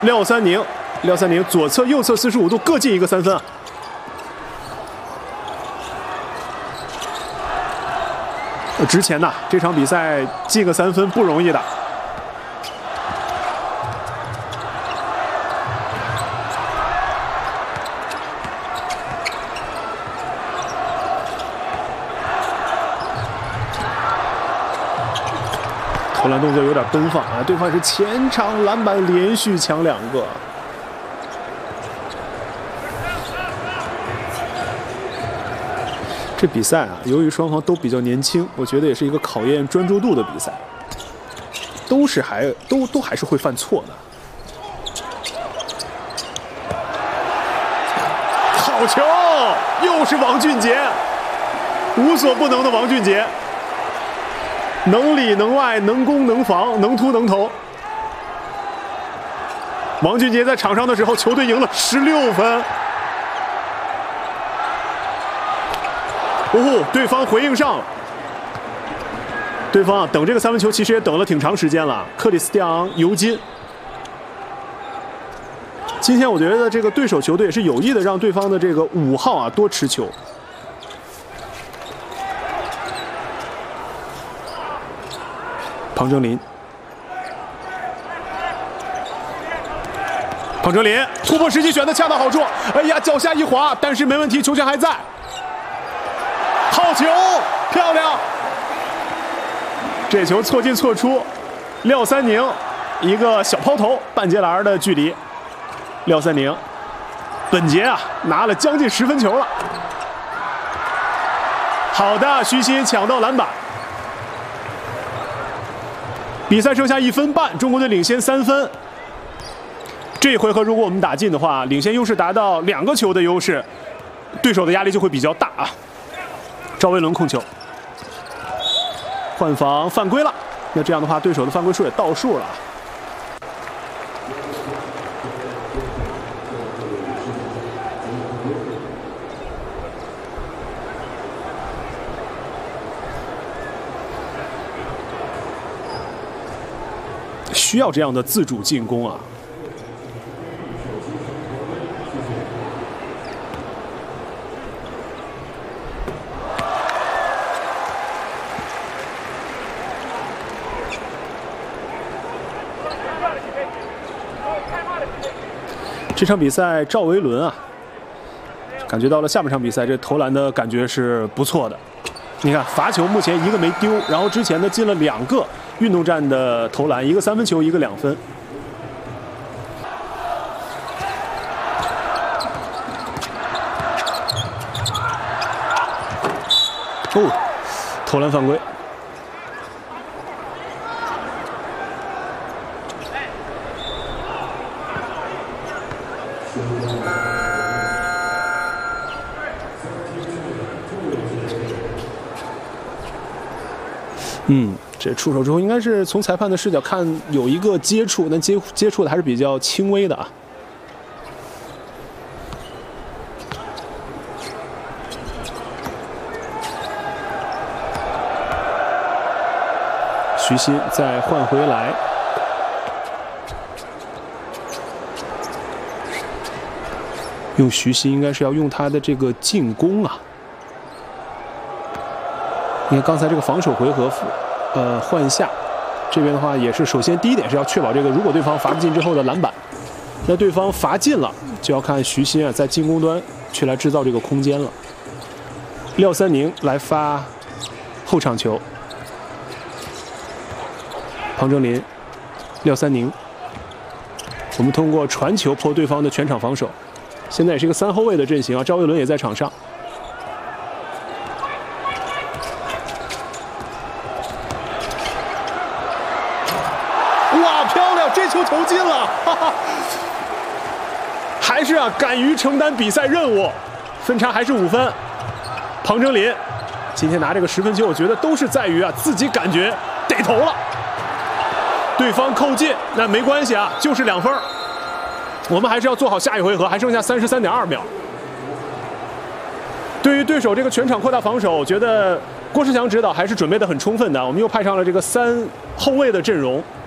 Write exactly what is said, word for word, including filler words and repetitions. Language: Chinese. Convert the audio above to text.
廖三宁，廖三宁左侧、右侧四十五度各进一个三分啊！值钱呐，这场比赛进个三分不容易的。投篮动作有点奔放啊！对方是前场篮板连续抢两个。这比赛啊，由于双方都比较年轻，我觉得也是一个考验专注度的比赛，都是还都都还是会犯错的。好球，又是王俊杰，无所不能的王俊杰。 能里能外，能攻能防，能突能投。王俊杰在场上的时候，球队赢了十六分。哦，对方回应上了。对方啊，等这个三分球其实也等了挺长时间了。克里斯蒂昂·尤金。今天我觉得这个对手球队也是有意的让对方的这个五号啊多持球。 庞征林，庞征林突破时机选的恰到好处。哎呀，脚下一滑，但是没问题，球权还在。好球，漂亮！这球错进错出，廖三宁一个小抛投，半截篮的距离。廖三宁本节啊拿了将近十分球了。好的，徐新抢到篮板。 比赛剩下一分半，中国队领先三分。这一回合如果我们打进的话，领先优势达到两个球的优势，对手的压力就会比较大啊。赵维伦控球，换防犯规了，那这样的话，对手的犯规数也倒数了。需要这样的自主进攻啊！这场比赛，赵维伦啊，感觉到了下半场比赛这投篮的感觉是不错的。你看罚球目前一个没丢，然后之前呢进了两个。 运动战的投篮，一个三分球，一个两分。哦，投篮犯规。嗯。 这出手之后，应该是从裁判的视角看有一个接触，但接接触的还是比较轻微的啊。徐新再换回来，用徐新应该是要用他的这个进攻啊。你看刚才这个防守回合。 呃，换下这边的话，也是首先第一点是要确保这个，如果对方罚不进之后的篮板，那对方罚进了，就要看徐新啊在进攻端去来制造这个空间了。廖三宁来发后场球，庞征林，廖三宁，我们通过传球破对方的全场防守。现在也是一个三后卫的阵型啊，赵维伦也在场上。 这球投进了，哈哈！还是啊，敢于承担比赛任务，分差还是五分。庞征林今天拿这个十分球，我觉得都是在于啊自己感觉得投了，对方扣进那没关系啊，就是两分。我们还是要做好下一回合，还剩下三十三点二秒。对于对手这个全场扩大防守，我觉得郭士强指导还是准备的很充分的。我们又派上了这个三后卫的阵容。